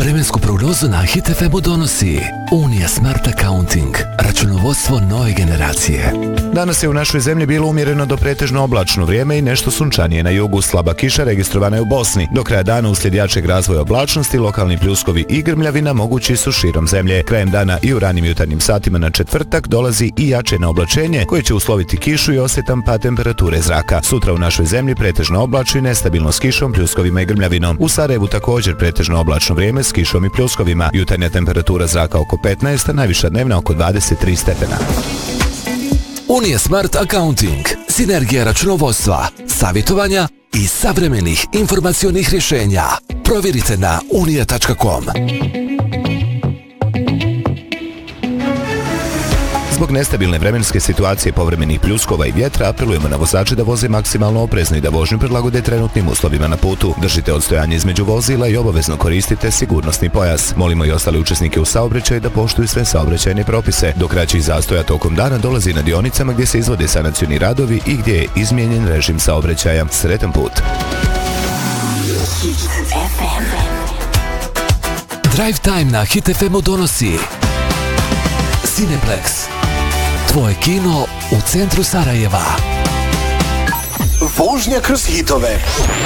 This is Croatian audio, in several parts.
Vremensku prognozu na Hit FM-u donosi Unija Smart Accounting, računovodstvo nove generacije. Danas je u našoj zemlji bilo umjereno do pretežno oblačno vrijeme i nešto sunčanije na jugu. Slaba kiša registrovana je u Bosni. Do kraja dana uslijed jačeg razvoja oblačnosti, lokalni pljuskovi i grmljavina mogući su širom zemlje. Krajem dana i u ranim jutarnjim satima na četvrtak dolazi i jače naoblačenje koje će usloviti kišu i osjetan pad temperature zraka. Sutra u našoj zemlji pretežno oblačno i nestabilno s kišom, pljuskovima i grmljavinom. U Sarajevu također pretežno oblačno vrijeme s kišom i pljuskovima. Jutarnja temperatura zraka oko 15, a najviša dnevna oko 23 stepena. Unija Smart Accounting, sinergija računovodstva, savjetovanja i savremenih informacionih rješenja. Provjerite na unija.com. Zbog nestabilne vremenske situacije, povremenih pljuskova i vjetra, apelujemo na vozače da voze maksimalno oprezno i da vožnju prilagode trenutnim uslovima na putu. Držite odstojanje između vozila i obavezno koristite sigurnosni pojas. Molimo i ostale učesnike u saobraćaju da poštuju sve saobraćajne propise. Do kraćih zastoja tokom dana dolazi na dionicama gdje se izvode sanacioni radovi i gdje je izmijenjen režim saobraćaja. Sretan put! Drive Time na Hit FM-u donosi Cineplex, tvoje kino u centru Sarajeva. Vožnja kroz hitove.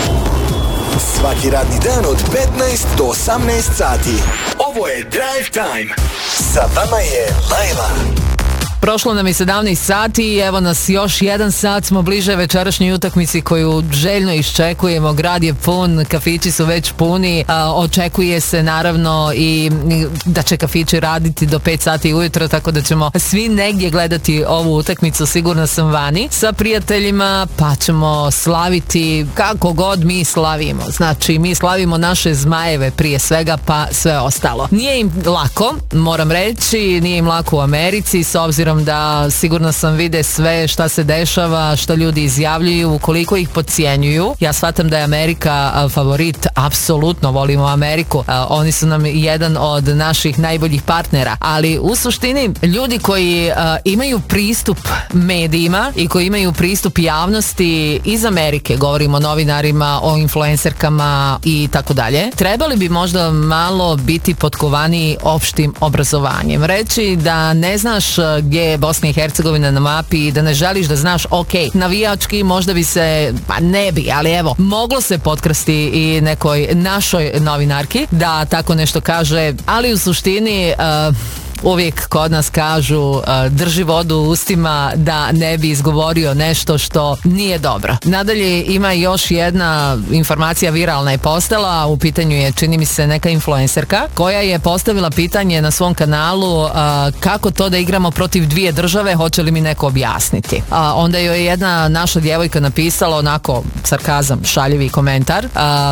Svaki radni dan od 15 do 18 sati. Ovo je Drive Time. Sa vama je Lajla. Prošlo nam je 17 sati i evo nas još jedan sat, smo bliže večerašnjoj utakmici koju željno iščekujemo. Grad je pun, kafići su već puni, očekuje se naravno i da će kafići raditi do 5 sati ujutro, tako da ćemo svi negdje gledati ovu utakmicu, sigurno sam vani, sa prijateljima, pa ćemo slaviti kako god mi slavimo. Znači, mi slavimo naše zmajeve prije svega, pa sve ostalo. Nije im lako, moram reći, nije im lako u Americi, s obzirom da sigurno sam vide sve šta se dešava, šta ljudi izjavljuju, koliko ih podcjenjuju. Ja shvatam da je Amerika favorit, apsolutno volimo Ameriku, oni su nam jedan od naših najboljih partnera, ali u suštini ljudi koji imaju pristup medijima i koji imaju pristup javnosti iz Amerike, govorimo o novinarima, o influencerkama i tako dalje, trebali bi možda malo biti potkovani opštim obrazovanjem. Reći da ne znaš gdje je Bosna i Hercegovina na mapi i da ne želiš da znaš, ok, navijački možda bi se, pa ne bi, ali evo, moglo se potkrasti i nekoj našoj novinarki da tako nešto kaže, ali u suštini uvijek kod nas kažu drži vodu u ustima da ne bi izgovorio nešto što nije dobro. Nadalje ima još jedna informacija, viralna je postala, u pitanju je, čini mi se, neka influencerka koja je postavila pitanje na svom kanalu kako to da igramo protiv dvije države, hoće li mi neko objasniti. Onda joj je jedna naša djevojka napisala onako sarkazam, šaljivi komentar,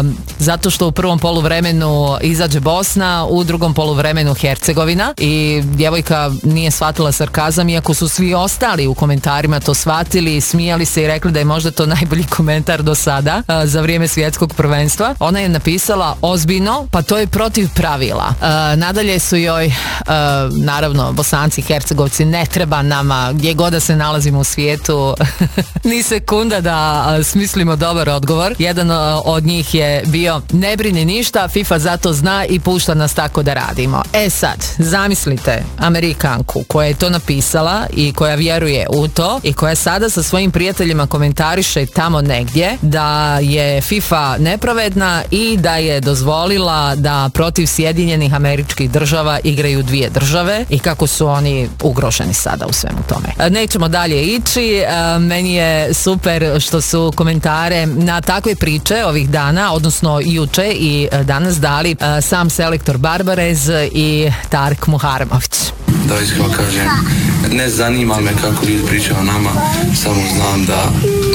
zato što u prvom poluvremenu izađe Bosna, u drugom poluvremenu Hercegovina, i djevojka nije shvatila sarkazam, iako su svi ostali u komentarima to shvatili, smijali se i rekli da je možda to najbolji komentar do sada za vrijeme svjetskog prvenstva. Ona je napisala ozbiljno, pa to je protiv pravila. Nadalje su joj, naravno, Bosanci, Hercegovci, ne treba nama, gdje god da se nalazimo u svijetu, ni sekunda da smislimo dobar odgovor. Jedan od njih je bio, ne brini ništa, FIFA zato zna i pušta nas tako da radimo. E sad, zamislite Amerikanku koja je to napisala i koja vjeruje u to i koja sada sa svojim prijateljima komentariše tamo negdje da je FIFA nepravedna i da je dozvolila da protiv Sjedinjenih Američkih Država igraju dvije države i kako su oni ugroženi sada u svemu tome. Nećemo dalje ići, meni je super što su komentare na takve priče ovih dana, odnosno juče i danas dali sam selektor Barbarez i Tarek Muharemović. Da iskreno kažem, ne zanima me kako ljudi pričaju o nama, samo znam da